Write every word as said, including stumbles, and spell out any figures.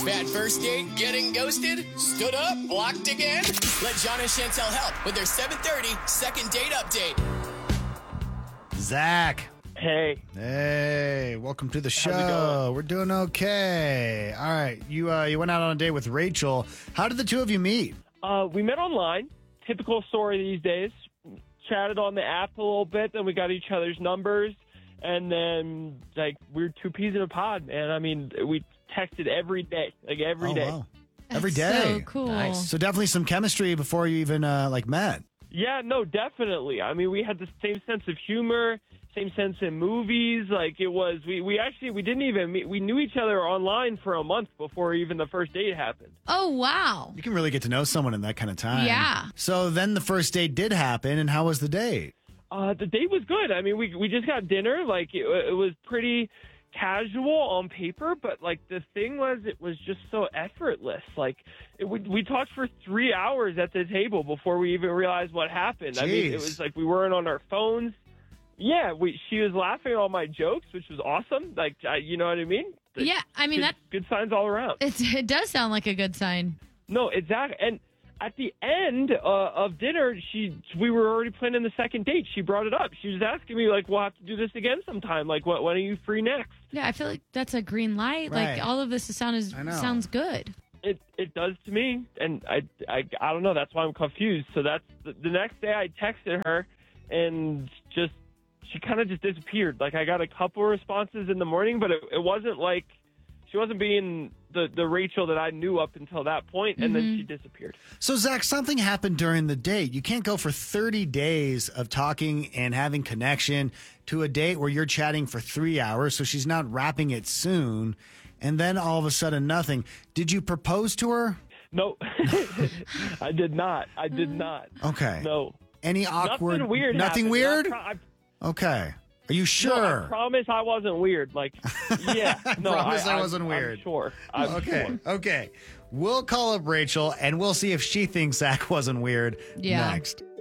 Bad first date? Getting ghosted? Stood up? Blocked again? Let John and Chantel help with their seven thirty second date update. Zach. Hey. Hey, welcome to the How's it show. going? We're doing okay. All right, you uh, you went out on a date with Rachel. How did the two of you meet? Uh, we met online. Typical story these days. Chatted on the app a little bit, then we got each other's numbers, and then, like, we're two peas in a pod, man. I mean, we texted every day, like, every oh, day. Wow. Every That's day. so cool. Nice. So definitely some chemistry before you even uh, like met. Yeah, no, definitely. I mean, we had the same sense of humor, same sense in movies. Like, it was, we, we actually, we didn't even meet. We knew each other online for a month before even the first date happened. Oh, wow. You can really get to know someone in that kind of time. Yeah. So then the first date did happen, and how was the date? Uh, the date was good. I mean, we we just got dinner. Like, it, it was pretty casual on paper, but, like, the thing was, it was just so effortless. Like, it, we, we talked for three hours at the table before we even realized what happened. I mean, it Jeez. was like we weren't on our phones. Yeah, we she was laughing at all my jokes, which was awesome. Like, I, you know what I mean? Like, Yeah, I mean, good, that good signs all around. it's, it does sound like a good sign. No, exactly. And at the end uh, of dinner, she we were already planning the second date. She brought it up. She was asking me, like, we'll have to do this again sometime. Like, what, when are you free next? Yeah, I feel like that's a green light. Right. Like, all of this sound is, I know. sounds good. It it does to me, and I, I, I don't know. That's why I'm confused. So that's the, the next day I texted her, and just she kind of just disappeared. Like, I got a couple responses in the morning, but it, it wasn't like she wasn't being the, the Rachel that I knew up until that point, and then she disappeared. So, Zach, something happened during the date. You can't go for thirty days of talking and having connection to a date where you're chatting for three hours, so she's not wrapping it soon, and then all of a sudden nothing. Did you propose to her? No, I did not. I did not. Okay. No. Any awkward? Nothing weird. Nothing happened. weird? I pro- I- Okay. Are you No, sure? I promise I wasn't weird. Like, yeah. No, promise I I'm- wasn't I'm weird. sure. I'm Okay. sure. Okay. We'll call up Rachel and we'll see if she thinks Zach wasn't weird Yeah. next.